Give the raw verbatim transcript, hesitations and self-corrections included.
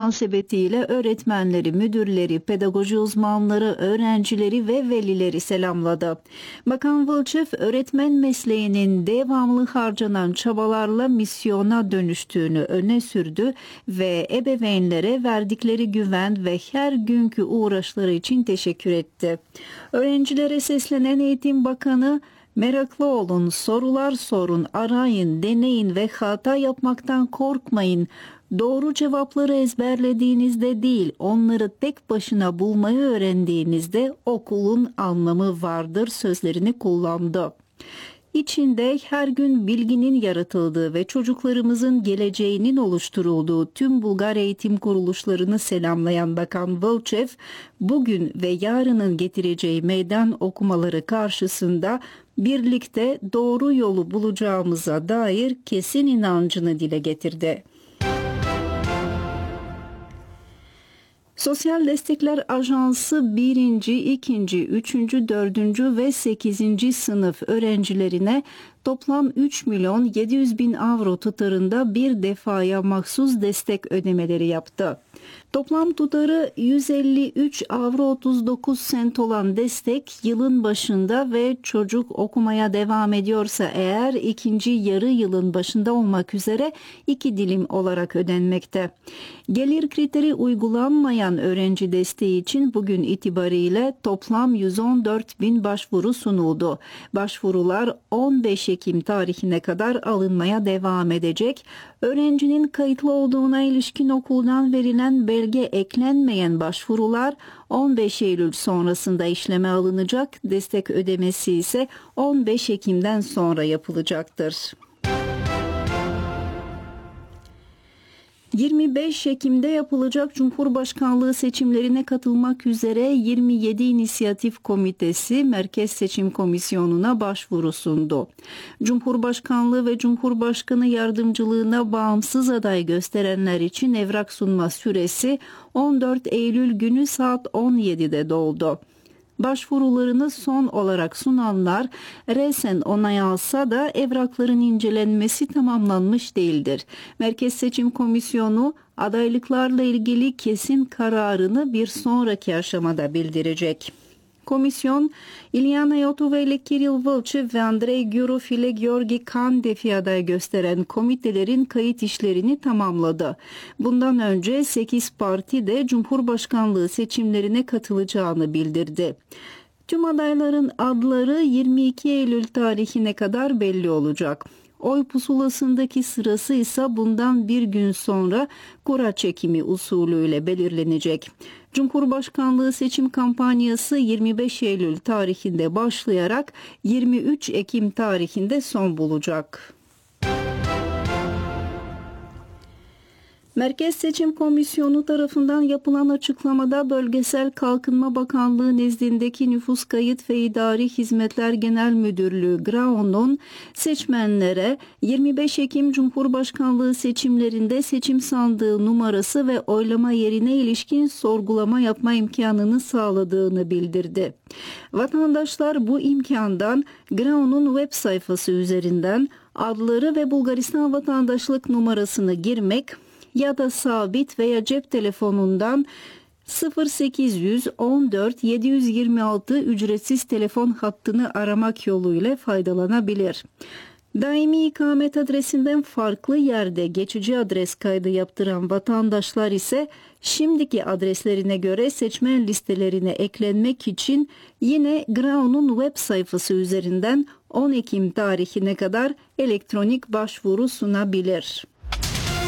münasebetiyle öğretmenleri, müdürleri, pedagoji uzmanları, öğrencileri ve velileri selamladı. Bakan Vılçev, öğretmen mesleğinin devamlı harcanan çabalarla misyona dönüştüğünü öne sürdü ve ebeveynlere verdikleri güven ve her günkü uğraşları için teşekkür etti. Öğrencilere seslenen Eğitim Bakanı, "Meraklı olun, sorular sorun, arayın, deneyin ve hata yapmaktan korkmayın. Doğru cevapları ezberlediğinizde değil, onları tek başına bulmayı öğrendiğinizde okulun anlamı vardır" sözlerini kullandı. İçinde her gün bilginin yaratıldığı ve çocuklarımızın geleceğinin oluşturulduğu tüm Bulgar eğitim kuruluşlarını selamlayan Bakan Vılçev, bugün ve yarının getireceği meydan okumaları karşısında birlikte doğru yolu bulacağımıza dair kesin inancını dile getirdi. Sosyal Destekler Ajansı birinci, ikinci, üçüncü, dördüncü ve sekizinci sınıf öğrencilerine toplam üç milyon yedi yüz bin avro tutarında bir defaya mahsus destek ödemeleri yaptı. Toplam tutarı yüz elli üç avro otuz dokuz sent olan destek yılın başında ve çocuk okumaya devam ediyorsa eğer ikinci yarı yılın başında olmak üzere iki dilim olarak ödenmekte. Gelir kriteri uygulanmayan öğrenci desteği için bugün itibariyle toplam yüz on dört bin başvuru sunuldu. Başvurular on beş Ekim tarihine kadar alınmaya devam edecek. Öğrencinin kayıtlı olduğuna ilişkin okuldan verilen belge eklenmeyen başvurular on beş Eylül sonrasında işleme alınacak. Destek ödemesi ise on beş Ekim'den sonra yapılacaktır. yirmi beş Ekim'de yapılacak Cumhurbaşkanlığı seçimlerine katılmak üzere yirmi yedi İnisiyatif Komitesi Merkez Seçim Komisyonu'na başvuru sundu. Cumhurbaşkanlığı ve Cumhurbaşkanı yardımcılığına bağımsız aday gösterenler için evrak sunma süresi on dört Eylül günü saat on yedide doldu. Başvurularını son olarak sunanlar resen onay alsa da evrakların incelenmesi tamamlanmış değildir. Merkez Seçim Komisyonu adaylıklarla ilgili kesin kararını bir sonraki aşamada bildirecek. Komisyon, İlyana Yotova ile Kiril Vılçev ve Andrei Gurov ile Georgi Kandef'i aday gösteren komitelerin kayıt işlerini tamamladı. Bundan önce sekiz parti de Cumhurbaşkanlığı seçimlerine katılacağını bildirdi. Tüm adayların adları yirmi iki Eylül tarihine kadar belli olacak. Oy pusulasındaki sırası ise bundan bir gün sonra kura çekimi usulüyle belirlenecek. Cumhurbaşkanlığı seçim kampanyası yirmi beş Eylül tarihinde başlayarak yirmi üç Ekim tarihinde son bulacak. Merkez Seçim Komisyonu tarafından yapılan açıklamada Bölgesel Kalkınma Bakanlığı nezdindeki Nüfus Kayıt ve İdari Hizmetler Genel Müdürlüğü GRAO'nun seçmenlere yirmi beş Ekim Cumhurbaşkanlığı seçimlerinde seçim sandığı numarası ve oylama yerine ilişkin sorgulama yapma imkanını sağladığını bildirdi. Vatandaşlar bu imkandan GRAO'nun web sayfası üzerinden adları ve Bulgaristan vatandaşlık numarasını girmek ya da sabit veya cep telefonundan sıfır sekiz yüz on dört yedi yüz yirmi altı ücretsiz telefon hattını aramak yoluyla faydalanabilir. Daimi ikamet adresinden farklı yerde geçici adres kaydı yaptıran vatandaşlar ise şimdiki adreslerine göre seçmen listelerine eklenmek için yine GRAO'nun web sayfası üzerinden on Ekim tarihine kadar elektronik başvuru sunabilir.